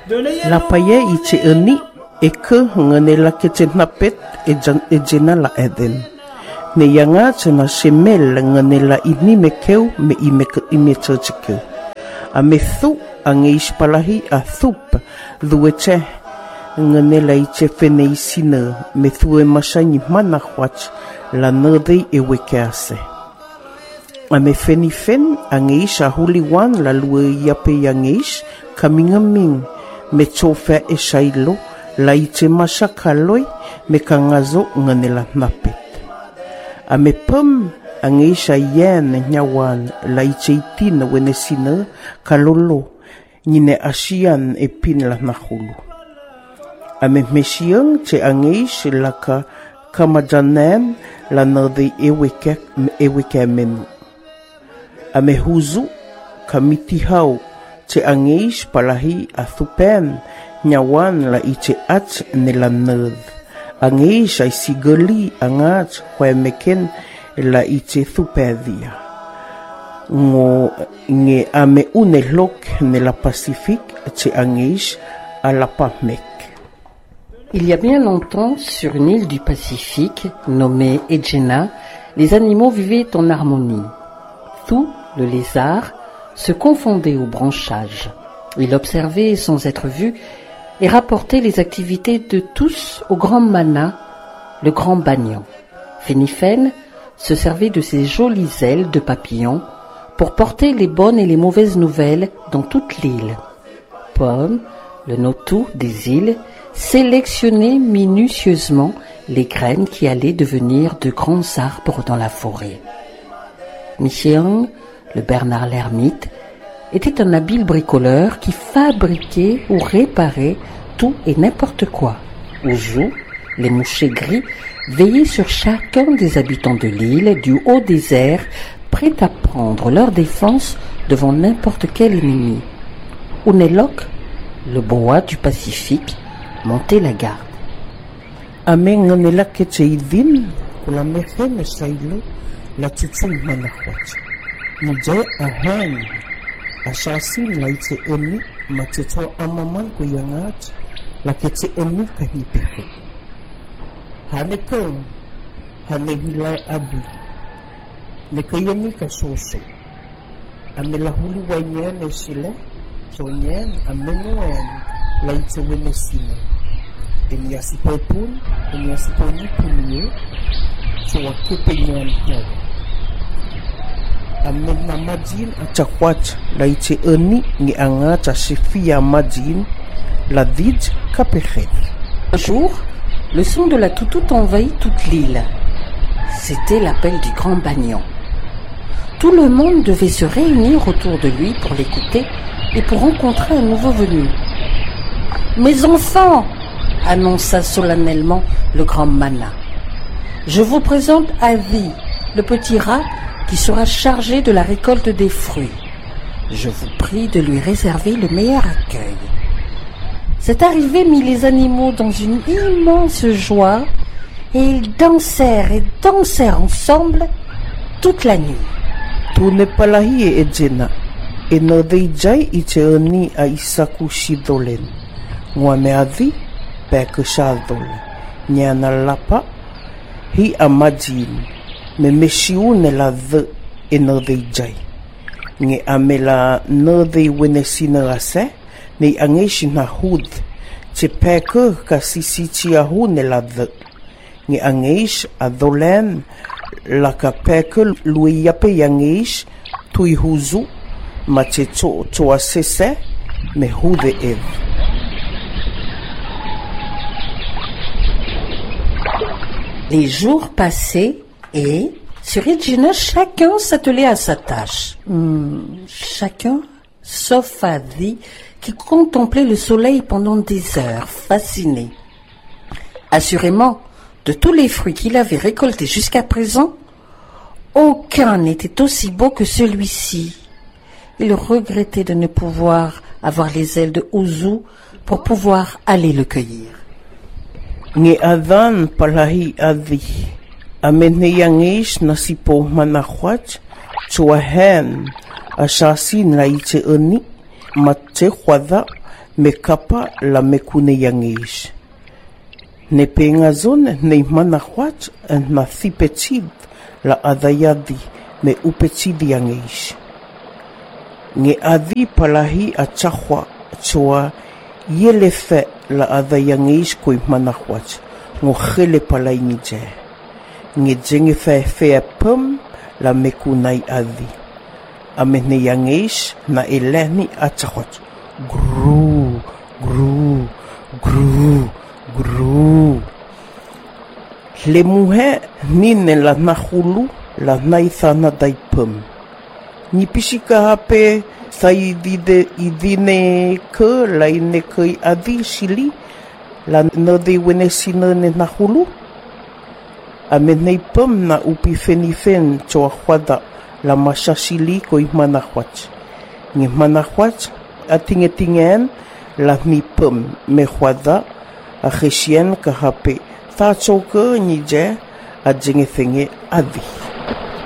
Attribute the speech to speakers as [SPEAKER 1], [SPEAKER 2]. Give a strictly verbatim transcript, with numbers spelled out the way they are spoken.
[SPEAKER 1] La paye i te eni e ke ngane la ke te napet e, jan, e jena la eden. Ne yanga te na semel ngane la ini me keu me i me, i me tete keu. A me thu a nge ispalahi a thup dhue te ngane la i te whene i sina me thu e masangi mana huach la nerdei e weke ase. A me wheni fen a nge is a huli wan la lue i ape i a nge is ka minga ming me tōwhea e sailo la i te masa ka loi me ka ngazo ngane la napet. A me pum a nge isa yen nyawan la i te itina wene sina ka lolo nine asian e pin la nahulu. A me mesiang te a nge isa la ka kamajanen la nade e weke, e weke menu. A me huzu ka mitihau te a nge isa palahi a thupen nyawan la i te at ne la nerd. A nge isa i sigali a ngat koe meken la i te thupedia. Ngo nge a me une lok ne la Pacifique te a nge isa a la Pamek.
[SPEAKER 2] Il y a bien longtemps, sur une île du Pacifique, nommée Ejena, les animaux vivaient en harmonie. Tout, le lézard, se confondait au branchage. Il observait sans être vu et rapportait les activités de tous au grand mana, le grand bagnon. Phéniphène se servait de ses jolies ailes de papillon pour porter les bonnes et les mauvaises nouvelles dans toute l'île. Pomme, le notou des îles, sélectionnait minutieusement les graines qui allaient devenir de grands arbres dans la forêt. Michiang, le Bernard l'ermite, était un habile bricoleur qui fabriquait ou réparait tout et n'importe quoi. Ouzou, les mouchets gris, veillaient sur chacun des habitants de l'île du haut des airs, prêts à prendre leur défense devant n'importe quel ennemi. Unelok, le boa du Pacifique, montait la garde.
[SPEAKER 1] Amen ngane ke te idin, la mefene sailo, la tutung manahwat. Nije a hen, a shasin la ite eni, ma te to amaman ko yangat, la ke te eni ka hipehe. Hane kong, hane hilai abi, ne ka yemi ka soso. Ame la hulu wa nyen e sile, so nyen a menuen la ite wene sile. Eni asipo pun, eni asipo ni punye, so a kepe nyen hewa. Amen na majin a chakwat la ite eni ni anga ta sefia majin la did kapechet.
[SPEAKER 2] Un jour, le son de la toutoute envahit toute l'île. C'était l'appel du grand bagnon. Tout le monde devait se réunir autour de lui pour l'écouter et pour rencontrer un nouveau venu. « Mes enfants !» annonça solennellement le grand mana. « Je vous présente Avi, le petit rat qui sera chargé de la récolte des fruits. Je vous prie de lui réserver le meilleur accueil. » Cette arrivée mit les animaux dans une immense joie et ils dansèrent et dansèrent ensemble toute la nuit.
[SPEAKER 1] Tune palahi e Ejena, e no deijai i te oni a isaku shidolen. Ngua me avi, peke shadole, nyana lapa, hi a majin, me mesiune la dhe e no deijai. Nge ame la no dei wene sina ase, nei angeshi na hud, te peke ka sisi a hune la dhe. Nge angesh a dolen, la ka peke lui yape yangesh, tui huzu, ma te to toa sese, me hude ev.
[SPEAKER 2] Les jours passaient et, sur Ejena, chacun s'attelait à sa tâche. Hmm, chacun, sauf Avi, qui contemplait le soleil pendant des heures, fasciné. Assurément, de tous les fruits qu'il avait récoltés jusqu'à présent, aucun n'était aussi beau que celui-ci. Il regrettait de ne pouvoir avoir les ailes de Ouzou pour pouvoir aller le cueillir.
[SPEAKER 1] Nge adan palahi avi, amene yangish nasipo manahwat, chua hen, asasin la ite oni, ma te huada me kapa la me kune yangis. Ne penga zone ne mana huat na thipetid la adayadi me upetid yangis. Nge adhi palahi a chahwa choa yelefe la adayangis koi mana huat. Ngo khele palai ni je. Nge jenge fe fe pum la me kunai adhi. Amene yangis na eleni a chahwat. Gru, gru, gru, gru. Le muhe nine la nahulu la naithana dai pum. Ni pisika hape thai dide idine ke la ine ke adi sili la node wene sina ne nahulu. Amene pum na upi fenifen choa hwada la masasili ko i manahwat. Ni manahwat a tinge-tingen la mi pum me hwada a chesien ka hape. Tha choke ni je a jenge thenge adi.